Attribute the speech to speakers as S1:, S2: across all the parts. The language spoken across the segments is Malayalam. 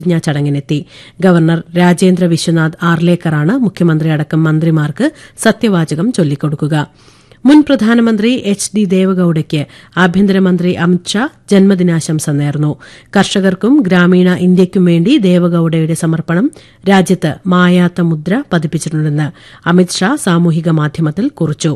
S1: ചടങ്ങിനെത്തി. ഗവർണർ രാജേന്ദ്ര വിശ്വനാഥ് ആർലേക്കറാണ് മുഖ്യമന്ത്രി അടക്കം മന്ത്രിമാർക്ക് സത്യവാചകം ചൊല്ലിക്കൊടുക്കുക. മുൻ പ്രധാനമന്ത്രി എച്ച്.ഡി. ദേവഗൌഡയ്ക്ക് ആഭ്യന്തരമന്ത്രി അമിത്ഷാ ജന്മദിനാശംസ നേർന്നു. കർഷകർക്കും ഗ്രാമീണ ഇന്ത്യയ്ക്കും വേണ്ടി ദേവഗൌഡയുടെ സമർപ്പണം രാജ്യത്ത് മായാത്ത മുദ്ര പതിപ്പിച്ചിട്ടുണ്ടെന്ന് അമിത്ഷാ സാമൂഹിക മാധ്യമത്തിൽ കുറിച്ചു.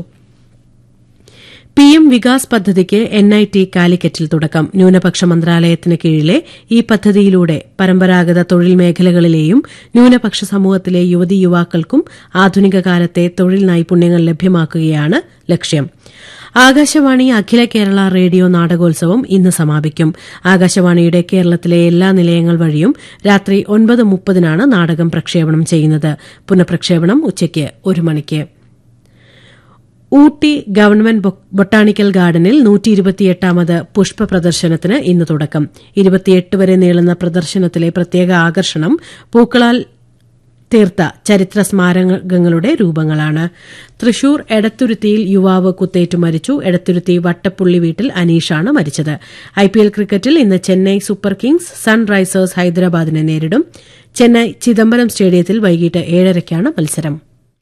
S1: PM വികാസ് പദ്ധതിക്ക് NIT കാലിക്കറ്റിൽ തുടക്കം. ന്യൂനപക്ഷ മന്ത്രാലയത്തിന് കീഴിലെ ഈ പദ്ധതിയിലൂടെ പരമ്പരാഗത തൊഴിൽ മേഖലകളിലെയും ന്യൂനപക്ഷ സമൂഹത്തിലെ യുവതീ യുവാക്കൾക്കും ആധുനിക കാലത്തെ തൊഴിൽ നൈപുണ്യങ്ങൾ ലഭ്യമാക്കുകയാണ് ലക്ഷ്യം. ആകാശവാണി അഖില കേരള റേഡിയോ നാടകോത്സവം ഇന്ന് സമാപിക്കും. ആകാശവാണിയുടെ കേരളത്തിലെ എല്ലാ നിലയങ്ങൾ വഴിയും രാത്രി 9:30 നാടകം പ്രക്ഷേപണം ചെയ്യുന്നത്. പുനഃപ്രക്ഷേപണം ഉച്ചയ്ക്ക് 1 മണിക്ക്. ഊട്ടി ഗവൺമെന്റ് ബൊട്ടാണിക്കൽ ഗാർഡനിൽ 128ാമത് പുഷ്പ പ്രദർശനത്തിന് ഇന്ന് തുടക്കം. 28 വരെ നീളുന്ന പ്രദർശനത്തിലെ പ്രത്യേക ആകർഷണം പൂക്കളാൽ തീർത്ത ചരിത്ര സ്മാരകങ്ങളുടെ രൂപങ്ങളാണ്. തൃശൂർ എടത്തുരുത്തിയിൽ യുവാവ് കുത്തേറ്റു മരിച്ചു. എടത്തുരുത്തി വട്ടപ്പുള്ളി വീട്ടിൽ അനീഷാണ് മരിച്ചത്. IPL ക്രിക്കറ്റിൽ ഇന്ന് ചെന്നൈ സൂപ്പർ കിങ്സ് സൺറൈസേഴ്സ് ഹൈദരാബാദിനെ നേരിടും. ചെന്നൈ ചിദംബരം സ്റ്റേഡിയത്തിൽ വൈകിട്ട് 7:30 മത്സരം.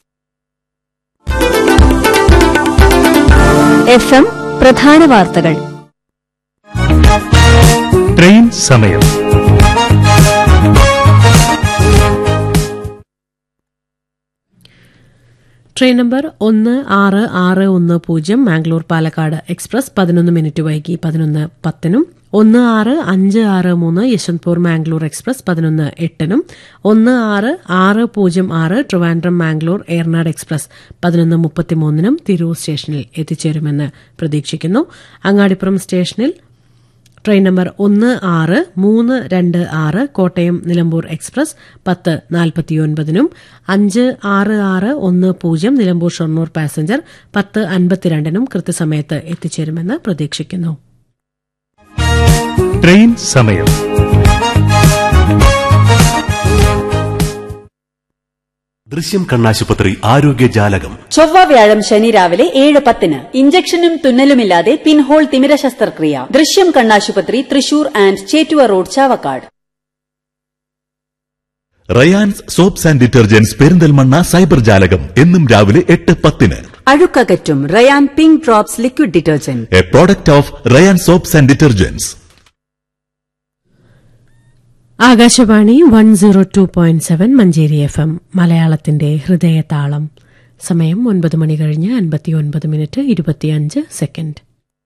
S2: FM പ്രധാന വാർത്തകൾ.
S3: ട്രെയിൻ സമയം.
S1: Train number 1660 Mangalore Palakkad express 11 minute വൈകി 11:10 1656 യശ്വന്ത്പൂർ മാംഗ്ലൂർ എക്സ്പ്രസ് 11:08 1660 ട്രിവാൻഡ്രം മാംഗ്ലൂർ ഏർനാട് എക്സ്പ്രസ് 11:33 തിരൂർ സ്റ്റേഷനിൽ എത്തിച്ചേരുമെന്ന് പ്രതീക്ഷിക്കുന്നു. അങ്ങാടിപ്പുറം സ്റ്റേഷനിൽ train number 16326 Kottayam Nilambur express 10:49 5661 Nilambur Shoranur passenger 10:52 കൃത്യസമയത്ത് എത്തിച്ചേരുമെന്ന് പ്രതീക്ഷിക്കുന്നു.
S3: ട്രെയിൻ സമയം.
S4: ദൃശ്യം കണ്ണാശുപത്രി ആരോഗ്യജാലകം.
S5: ചൊവ്വ വ്യാഴം ശനി രാവിലെ 7:10 ഇഞ്ചക്ഷനും തുന്നലുമില്ലാതെ പിൻഹോൾ തിമിര ശസ്ത്രക്രിയ. ദൃശ്യം കണ്ണാശുപത്രി, Thrissur and Chettuva road, Chavakkad.
S4: Rayan's soaps and detergents Perinthalmanna cyber ജാലകം എന്നും രാവിലെ 8:10.
S5: അഴുക്കകറ്റും Ryan pink drops liquid detergent,
S4: A product of Ryan soaps and detergents.
S1: Akashvani 102.7 Manjeri FM മലയാളത്തിന്റെ ഹൃദയതാളം. സമയം 9:59 25